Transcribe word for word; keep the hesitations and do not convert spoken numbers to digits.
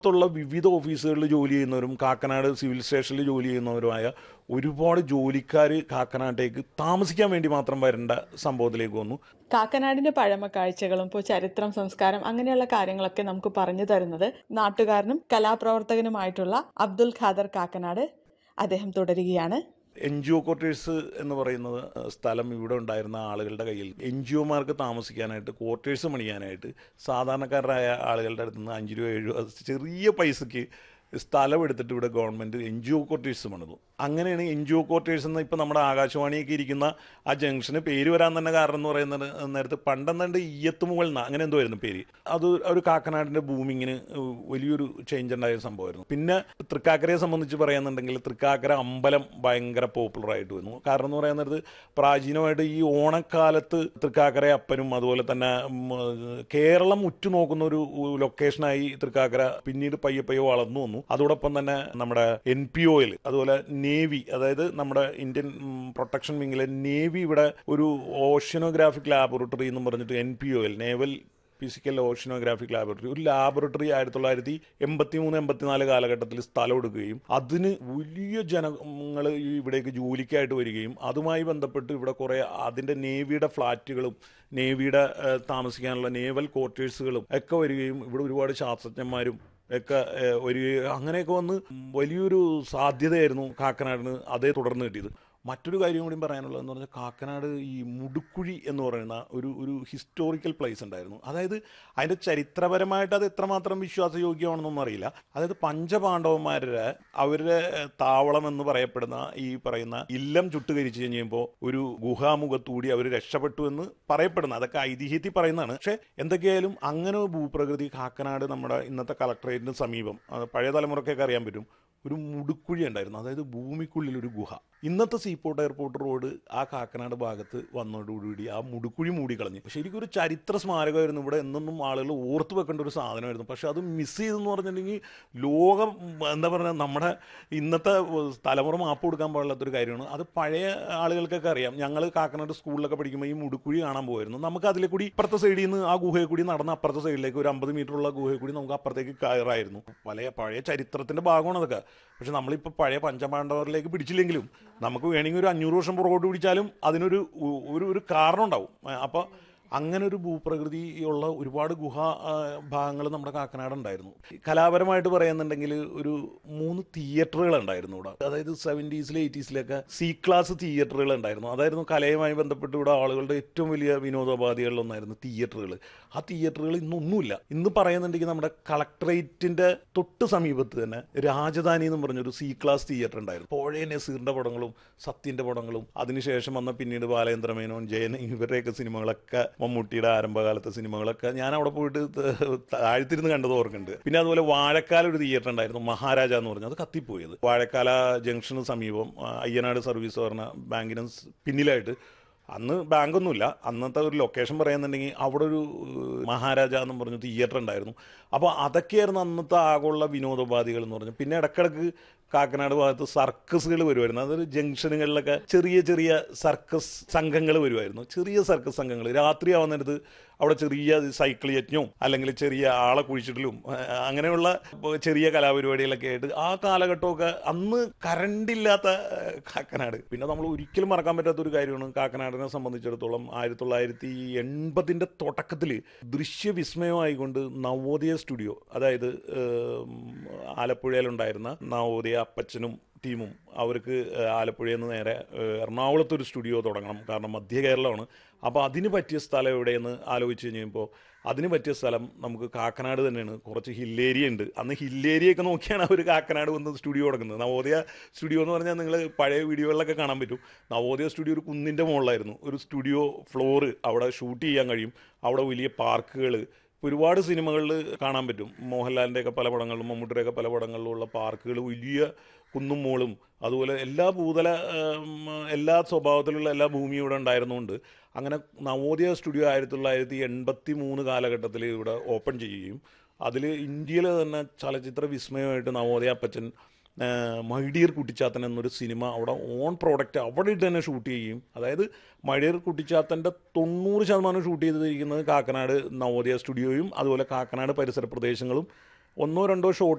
ത്തുള്ള വിവിധ ഓഫീസുകളിൽ ജോലി ചെയ്യുന്നവരും കാക്കനാട് സിവിൽ സ്റ്റേഷനിൽ ജോലി ചെയ്യുന്നവരുമായ ഒരുപാട് ജോലിക്കാർ കാക്കനാട്ടേക്ക് താമസിക്കാൻ വേണ്ടി മാത്രം വരേണ്ട സംഭവത്തിലേക്ക് വന്നു. കാക്കനാടിന്റെ പഴമ കാഴ്ചകളും ഇപ്പോൾ ചരിത്രം, സംസ്കാരം അങ്ങനെയുള്ള കാര്യങ്ങളൊക്കെ നമുക്ക് പറഞ്ഞു തരുന്നത് നാട്ടുകാരനും കലാപ്രവർത്തകനുമായിട്ടുള്ള അബ്ദുൽ ഖാദർ കാക്കനാട്. അദ്ദേഹം തുടരുകയാണ്. എൻ ജി ഒ ക്വാർട്ടേഴ്സ് എന്ന് പറയുന്നത് സ്ഥലം ഇവിടെ ഉണ്ടായിരുന്ന ആളുകളുടെ കയ്യിൽ എൻ ജി ഒമാർക്ക് താമസിക്കാനായിട്ട് ക്വാർട്ടേഴ്സ് പണിയാനായിട്ട് സാധാരണക്കാരായ ആളുകളുടെ അടുത്ത് നിന്ന് അഞ്ച് രൂപ ഏഴ് രൂപ ചെറിയ പൈസയ്ക്ക് സ്ഥലം എടുത്തിട്ട് ഇവിടെ government N G O quarters പണിതു. അങ്ങനെയാണ് എൻ ജി ഒ ക്വാർട്ടേഴ്സ് എന്ന് ഇപ്പോൾ നമ്മുടെ ആകാശവാണിയൊക്കെ ഇരിക്കുന്ന ആ ജംഗ്ഷന് പേര് വരാൻ തന്നെ കാരണം എന്ന് പറയുന്നത് നേരത്തെ പണ്ടെന്നണ്ട് ഈയത്ത് മുകൾ അങ്ങനെ എന്തോ ആയിരുന്നു പേര്. അത് ഒരു കാക്കനാടിൻ്റെ ബൂമിങ്ങിന് വലിയൊരു ചേഞ്ച് ഉണ്ടായ സംഭവമായിരുന്നു. പിന്നെ തൃക്കാക്കരയെ സംബന്ധിച്ച് പറയുന്നുണ്ടെങ്കിൽ തൃക്കാക്കര അമ്പലം ഭയങ്കര പോപ്പുലറായിട്ട് വന്നു. കാരണം എന്ന് പറയുന്നത് പ്രാചീനമായിട്ട് ഈ ഓണക്കാലത്ത് തൃക്കാക്കര അപ്പനും അതുപോലെ തന്നെ കേരളം ഉറ്റുനോക്കുന്ന ഒരു ലൊക്കേഷനായി തൃക്കാക്കര പിന്നീട് പയ്യെ പയ്യെ വളർന്നു വന്നു. അതോടൊപ്പം തന്നെ നമ്മുടെ എൻ പി ഒയിൽ അതുപോലെ നേവി, അതായത് നമ്മുടെ ഇന്ത്യൻ പ്രൊട്ടക്ഷൻ വിങ്ങിലെ നേവി ഇവിടെ ഒരു ഓഷ്യനോഗ്രാഫിക് ലാബോറട്ടറി എന്ന് പറഞ്ഞിട്ട് N P ഒയിൽ naval physical oceanographic laboratory ഒരു ലാബോറട്ടറി ആയിരത്തി തൊള്ളായിരത്തി എൺപത്തി മൂന്ന് എൺപത്തിനാല് കാലഘട്ടത്തിൽ സ്ഥലം എടുക്കുകയും അതിന് വലിയ ജനങ്ങൾ ഇവിടേക്ക് ജോലിക്കായിട്ട് വരികയും അതുമായി ബന്ധപ്പെട്ട് ഇവിടെ കുറേ അതിൻ്റെ നേവിയുടെ ഫ്ലാറ്റുകളും നേവിയുടെ താമസിക്കാനുള്ള നേവൽ ക്വാർട്ടേഴ്സുകളും ഒക്കെ വരികയും ഇവിടെ ഒരുപാട് ശാസ്ത്രജ്ഞന്മാരും ഒക്കെ ഒരു അങ്ങനെയൊക്കെ വന്ന് വലിയൊരു സാധ്യതയായിരുന്നു കാക്കനാടിന് അതേ തുടർന്ന് കിട്ടിയത്. മറ്റൊരു കാര്യം കൂടി പറയാനുള്ളതെന്ന് പറഞ്ഞാൽ കാക്കനാട് ഈ മുടുക്കുഴി എന്ന് പറയുന്ന ഒരു ഒരു ഹിസ്റ്റോറിക്കൽ പ്ലേസ് ഉണ്ടായിരുന്നു. അതായത് അതിൻ്റെ ചരിത്രപരമായിട്ട് അത് എത്രമാത്രം വിശ്വാസയോഗ്യമാണെന്നൊന്നും അറിയില്ല. അതായത് പഞ്ചപാണ്ഡവന്മാരുടെ അവരുടെ താവളം എന്ന് പറയപ്പെടുന്ന ഈ പറയുന്ന ഇല്ലം ചുട്ടുകരിച്ച് കഴിഞ്ഞപ്പോൾ ഒരു ഗുഹാമുഖത്തൂടി അവർ രക്ഷപ്പെട്ടു എന്ന് പറയപ്പെടുന്ന അതൊക്കെ ഐതിഹ്യത്തിൽ പറയുന്നതാണ്. പക്ഷേ എന്തൊക്കെയായാലും അങ്ങനെ ഒരു ഭൂപ്രകൃതി കാക്കനാട് നമ്മുടെ ഇന്നത്തെ കളക്ടറേറ്റിന് സമീപം പഴയ തലമുറക്കൊക്കെ അറിയാൻ പറ്റും ഒരു മുടുക്കുഴി ഉണ്ടായിരുന്നു. അതായത് ഭൂമിക്കുള്ളിൽ ഒരു ഗുഹ. ഇന്നത്തെ സീപോർട്ട് എയർപോർട്ട് റോഡ് ആ കാക്കനാട് ഭാഗത്ത് വന്നതോടുകൂടി ആ മുടുക്കുഴി മൂടിക്കളഞ്ഞു. ശരിക്കും ഒരു ചരിത്ര സ്മാരകമായിരുന്നു. ഇവിടെ എന്നൊന്നും ആളുകൾ ഓർത്തു വെക്കേണ്ട ഒരു സാധനമായിരുന്നു. പക്ഷെ അത് മിസ് ചെയ്തെന്ന് പറഞ്ഞിട്ടുണ്ടെങ്കിൽ ലോകം എന്താ പറയുക നമ്മുടെ ഇന്നത്തെ തലമുറ മാപ്പ് കൊടുക്കാൻ പാടില്ലാത്തൊരു കാര്യമാണ്. അത് പഴയ ആളുകൾക്കൊക്കെ അറിയാം. ഞങ്ങൾ കാക്കനാട് സ്കൂളിലൊക്കെ പഠിക്കുമ്പോൾ ഈ മുടുക്കുഴി കാണാൻ പോകുമായിരുന്നു. നമുക്ക് അതിലെ കൂടി ഇപ്പുറത്തെ സൈഡിൽ നിന്ന് ആ ഗുഹയെ കൂടി നടന്ന് അപ്പുറത്തെ സൈഡിലേക്ക് ഒരു അമ്പത് മീറ്ററുള്ള ഗുഹയെ കൂടി നമുക്ക് അപ്പുറത്തേക്ക് കയറായിരുന്നു. പല പഴയ ചരിത്രത്തിൻ്റെ ഭാഗമാണ് അതൊക്കെ. പക്ഷെ നമ്മളിപ്പോൾ പഴയ പഞ്ചപാണ്ഡവരിലേക്ക് പിടിച്ചില്ലെങ്കിലും നമുക്ക് വേണമെങ്കിൽ ഒരു അഞ്ഞൂറ് വർഷം പുറകോട്ട് പിടിച്ചാലും അതിനൊരു ഒരു ഒരു കാരണം ഉണ്ടാവും. അപ്പോൾ അങ്ങനെ ഒരു ഭൂപ്രകൃതിയുള്ള ഒരുപാട് ഗുഹാ ഭാഗങ്ങൾ നമ്മുടെ കാക്കനാട് ഉണ്ടായിരുന്നു. കലാപരമായിട്ട് പറയുന്നുണ്ടെങ്കിൽ ഒരു മൂന്ന് തിയേറ്ററുകൾ ഉണ്ടായിരുന്നു ഇവിടെ. അതായത് സെവൻറ്റീസിലെ എയ്റ്റീസിലൊക്കെ സി ക്ലാസ് തിയേറ്ററുകൾ ഉണ്ടായിരുന്നു. അതായിരുന്നു കലയുമായി ബന്ധപ്പെട്ട് ഇവിടെ ആളുകളുടെ ഏറ്റവും വലിയ വിനോദോപാധികളിലൊന്നായിരുന്നു തിയേറ്ററുകൾ. ആ തിയേറ്ററുകൾ ഇന്നൊന്നുമില്ല. ഇന്ന് പറയുന്നുണ്ടെങ്കിൽ നമ്മുടെ കളക്ടറേറ്റിൻ്റെ തൊട്ട് സമീപത്ത് തന്നെ രാജധാനി എന്ന് പറഞ്ഞൊരു സി ക്ലാസ് തിയേറ്റർ ഉണ്ടായിരുന്നു. പഴയ നസീറിൻ്റെ പടങ്ങളും സത്യൻ്റെ പടങ്ങളും അതിനുശേഷം വന്ന പിന്നീട് ബാലേന്ദ്രമേനോൻ, ജയൻ ഇവരുടെയൊക്കെ സിനിമകളൊക്കെ മമ്മൂട്ടിയുടെ ആരംഭകാലത്തെ സിനിമകളൊക്കെ ഞാൻ അവിടെ പോയിട്ട് താഴ്ത്തിരുന്ന് കണ്ടത് ഓർക്കുന്നുണ്ട്. പിന്നെ അതുപോലെ വാഴക്കാല ഒരു തിയേറ്റർ ഉണ്ടായിരുന്നു, മഹാരാജ എന്ന് പറഞ്ഞത്. അത് കത്തിപ്പോയത് വാഴക്കാല ജംഗ്ഷന് സമീപം അയ്യനാട് സർവീസ് പറഞ്ഞ ബാങ്കിന് പിന്നിലായിട്ട്. അന്ന് ബാങ്കൊന്നുമില്ല. അന്നത്തെ ഒരു ലൊക്കേഷൻ പറയുന്നുണ്ടെങ്കിൽ അവിടെ ഒരു മഹാരാജ എന്നും പറഞ്ഞ തിയേറ്റർ ഉണ്ടായിരുന്നു. അപ്പോൾ അതൊക്കെയായിരുന്നു അന്നത്തെ ആഗോള വിനോദോപാധികൾ എന്ന് പറഞ്ഞു. പിന്നെ ഇടക്കിടക്ക് കാക്കനാട് ഭാഗത്ത് സർക്കസുകൾ വരുമായിരുന്നു. അതൊരു ജംഗ്ഷനുകളിലൊക്കെ ചെറിയ ചെറിയ സർക്കസ് സംഘങ്ങൾ വരുമായിരുന്നു. ചെറിയ സർക്കസ് സംഘങ്ങൾ രാത്രി ആവുന്നിടത്ത് അവിടെ ചെറിയ സൈക്കിൾ യജ്ഞവും അല്ലെങ്കിൽ ചെറിയ ആളെ കുഴിച്ചിടലും അങ്ങനെയുള്ള ചെറിയ കലാപരിപാടികളൊക്കെ ആയിട്ട് ആ കാലഘട്ടമൊക്കെ അന്ന് കറണ്ടില്ലാത്ത കാക്കനാട്. പിന്നെ നമ്മൾ ഒരിക്കലും മറക്കാൻ പറ്റാത്തൊരു കാര്യമാണ് കാക്കനാടിനെ സംബന്ധിച്ചിടത്തോളം ആയിരത്തി തൊള്ളായിരത്തി എൺപതിൻ്റെ തുടക്കത്തിൽ ദൃശ്യവിസ്മയമായിക്കൊണ്ട് നവോദയ സ്റ്റുഡിയോ, അതായത് ആലപ്പുഴയിലുണ്ടായിരുന്ന നവോദയ അപ്പച്ചനും ടീമും അവർക്ക് ആലപ്പുഴയിൽ നിന്ന് നേരെ എറണാകുളത്തൊരു സ്റ്റുഡിയോ തുടങ്ങണം. കാരണം മധ്യ കേരളമാണ്. അപ്പോൾ അതിന് പറ്റിയ സ്ഥലം എവിടെയെന്ന് ആലോചിച്ച് കഴിഞ്ഞപ്പോൾ അതിന് പറ്റിയ സ്ഥലം നമുക്ക് കാക്കനാട് തന്നെയാണ്. കുറച്ച് ഹില്ലേരിയ ഉണ്ട്. അന്ന് ഹില്ലേരിയൊക്കെ നോക്കിയാണ് അവർ കാക്കനാട് വന്ന് സ്റ്റുഡിയോ തുടങ്ങുന്നത്. നവോദയ സ്റ്റുഡിയോ എന്ന് പറഞ്ഞാൽ നിങ്ങൾ പഴയ വീഡിയോകളിലൊക്കെ കാണാൻ പറ്റും. നവോദയ സ്റ്റുഡിയോ ഒരു കുന്നിൻ്റെ മുകളിലായിരുന്നു. ഒരു സ്റ്റുഡിയോ ഫ്ലോറ് അവിടെ ഷൂട്ട് ചെയ്യാൻ കഴിയും. അവിടെ വലിയ പാർക്കുകൾ ഒരുപാട് സിനിമകളിൽ കാണാൻ പറ്റും. മോഹൻലാലിൻ്റെയൊക്കെ പല പടങ്ങളിലും മമ്മൂട്ടിയുടെയൊക്കെ പല പടങ്ങളിലും ഉള്ള പാർക്കുകൾ വലിയ കുന്നും മോളും അതുപോലെ എല്ലാ ഭൂതല എല്ലാ സ്വഭാവത്തിലുള്ള എല്ലാ ഭൂമിയും ഇവിടെ ഉണ്ടായിരുന്നുകൊണ്ട് അങ്ങനെ നവോദയ സ്റ്റുഡിയോ ആയിരത്തി തൊള്ളായിരത്തി എൺപത്തി മൂന്ന് കാലഘട്ടത്തിൽ ഇവിടെ ഓപ്പൺ ചെയ്യുകയും അതിൽ ഇന്ത്യയിലെ തന്നെ ചലച്ചിത്ര വിസ്മയമായിട്ട് നവോദയ അപ്പച്ചൻ മൈഡിയർ കുട്ടിച്ചാത്തൻ എന്നൊരു സിനിമ അവിടെ ഓൺ പ്രോഡക്റ്റ് അവിടെ ഇട്ട് തന്നെ ഷൂട്ട് ചെയ്യും. അതായത് മൈഡിയർ കുട്ടിച്ചാത്തൻ്റെ തൊണ്ണൂറ് ശതമാനം ഷൂട്ട് ചെയ്തിരിക്കുന്നത് കാക്കനാട് നവോദയ സ്റ്റുഡിയോയും അതുപോലെ കാക്കനാട് പരിസര പ്രദേശങ്ങളും ഒന്നോ രണ്ടോ ഷോട്ട്